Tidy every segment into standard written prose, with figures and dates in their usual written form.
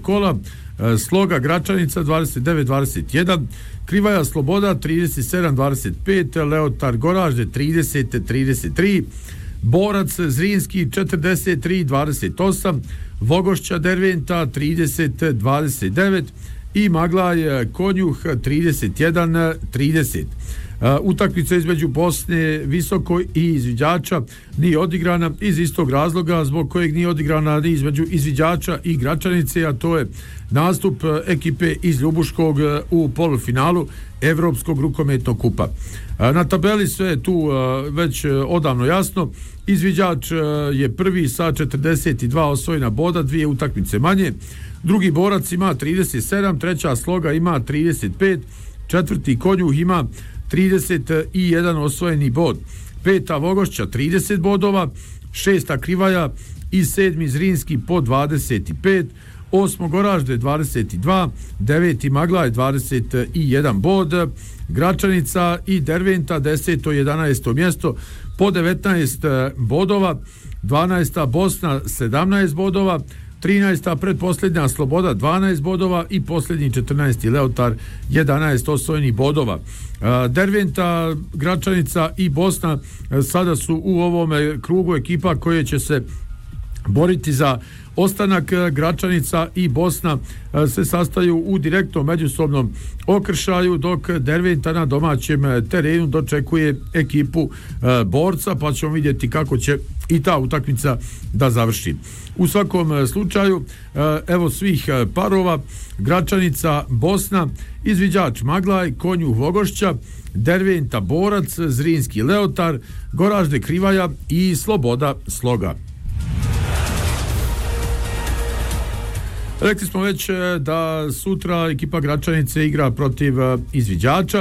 kola, Sloga Gračanica 29-21, Krivaja Sloboda 37-25, Leotar Goražde 30-33, Borac Zrinski 43-28, Vogošća Derventa 30-29 i Maglaj Konjuh 31-30. Utakmica između Bosne Visoko i izviđača nije odigrana iz istog razloga zbog kojeg nije odigrana između izviđača i Gračanice, a to je nastup ekipe iz Ljubuškog u polufinalu Evropskog rukometnog kupa. Na tabeli sve je tu već odavno jasno. Izviđač je prvi sa 42 osvojena boda, 2 utakmice manje. Drugi Borac ima 37, treća Sloga ima 35, četvrti Konjuh ima 31 osvojeni bod, peta Vogošća 30 bodova, šesta Krivaja i sedmi Zrinski po 25, osmo Goražde 22, deveti Maglaj 21 bod, Gračanica i Derventa 10. i 11. mjesto po 19 bodova, 12. Bosna 17 bodova, 13. predposljednja Sloboda 12 bodova i posljednji 14. Leotar 11 osvojenih bodova. Derventa, Gračanica i Bosna sada su u ovom krugu ekipa koje će se boriti za ostanak. Gračanica i Bosna se sastaju u direktnom međusobnom okršaju, dok Derventa na domaćem terenu dočekuje ekipu Borca, pa ćemo vidjeti kako će i ta utakmica da završi. U svakom slučaju, evo svih parova: Gračanica Bosna, izviđač Maglaj, Konjuh Vogošća, Derventa Borac, Zrinski Leotar, Goražde Krivaja i Sloboda Sloga. Rekli smo već da sutra ekipa Gračanice igra protiv izviđača.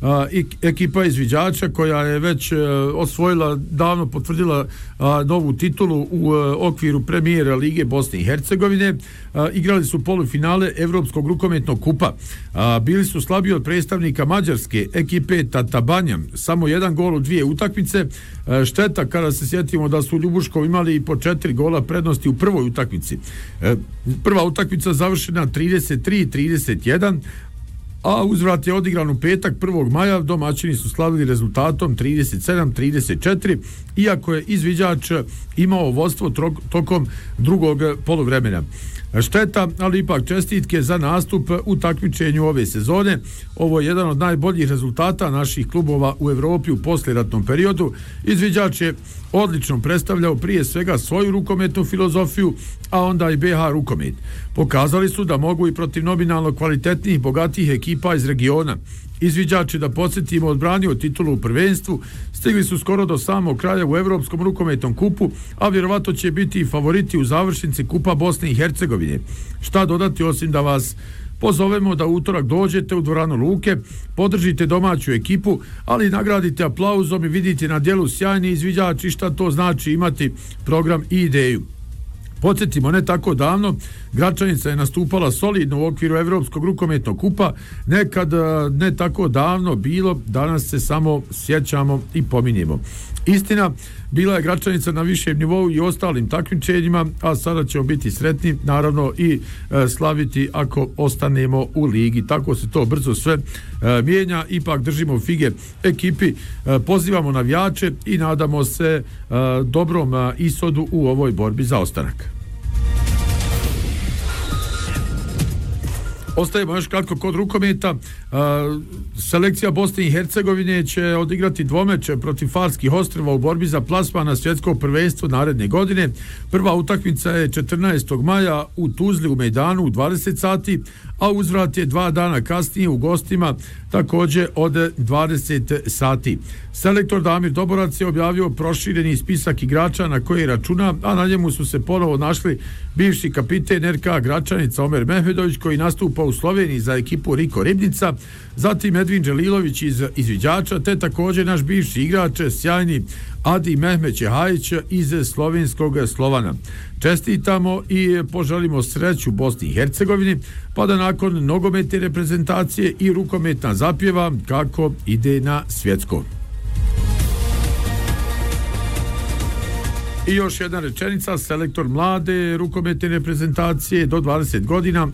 Ekipa izviđača koja je već osvojila, davno potvrdila novu titulu u okviru premijera Lige Bosne i Hercegovine. Igrali su polufinale Evropskog rukometnog kupa. Bili su slabiji od predstavnika mađarske ekipe Tatabanja. Samo 1 gol u 2 utakmice. Šteta kada se sjetimo da su Ljubuškov imali po 4 gola prednosti u prvoj utakmici. Prva utakmica završena 33-31, a uzvrat je odigran u petak 1. maja. Domaćini su slavili rezultatom 37-34, iako je izviđač imao vodstvo tokom drugog poluvremena. Šteta, ali ipak čestitke za nastup u takmičenju ove sezone. Ovo je jedan od najboljih rezultata naših klubova u Evropi u poslijeratnom periodu. Izviđač je odlično predstavljao prije svega svoju rukometnu filozofiju, a onda i BH rukomet. Pokazali su da mogu i protiv nominalno kvalitetnijih, bogatijih ekipa iz regiona. Izviđač je, da podsjetimo, odbranio titulu u prvenstvu, stigli su skoro do samog kraja u Evropskom rukometnom kupu, a vjerovatno će biti i favoriti u završnici Kupa Bosne i Hercegovine. Šta dodati osim da vas pozovemo da utorak dođete u dvoranu Luke, podržite domaću ekipu, ali nagradite aplauzom i vidite na djelu sjajni izviđač i šta to znači imati program i ideju. Podsjetimo, ne tako davno Gračanica je nastupala solidno u okviru Evropskog rukometnog kupa, nekad ne tako davno bilo, danas se samo sjećamo i pominjemo. Istina, bila je Gračanica na višem nivou i ostalim takmičenjima, a sada ćemo biti sretni, naravno, i slaviti ako ostanemo u ligi. Tako se to brzo sve mijenja, ipak držimo fige ekipi, pozivamo navijače i nadamo se dobrom ishodu u ovoj borbi za ostanak. Ostajemo još kratko kod rukometa. Selekcija Bosne i Hercegovine će odigrati dvomeče protiv Farskih ostrva u borbi za plasman na svjetsko prvenstvo naredne godine. Prva utakmica je 14. maja u Tuzli u Mejdanu u 20 sati, a uzvrat je 2 dana kasnije u gostima također od 20 sati. Selektor Damir Doborac je objavio prošireni spisak igrača na koje računa, a na njemu su se ponovo našli bivši kapiten RK Gračanica Omer Mehmedović, koji nastupa u Sloveniji za ekipu Riko Ribnica, zatim Edvin Đelilović iz izviđača, te također naš bivši igrač, sjajni Adi Mehmet Čehajić iz slovenskog Slovana. Čestitamo i poželimo sreću Bosni i Hercegovini, pa da nakon nogometne reprezentacije i rukometna zapjeva kako ide na svjetsko. I još jedna rečenica: selektor mlade rukometne reprezentacije do 20 godina